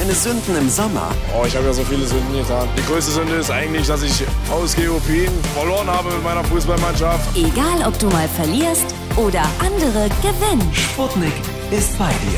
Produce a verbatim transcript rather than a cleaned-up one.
deine Sünden im Sommer? Oh, ich habe ja so viele Sünden getan. Die größte Sünde ist eigentlich, dass ich aus G O P verloren habe mit meiner Fußballmannschaft. Egal, ob du mal verlierst oder andere gewinnen. Sputnik ist bei dir.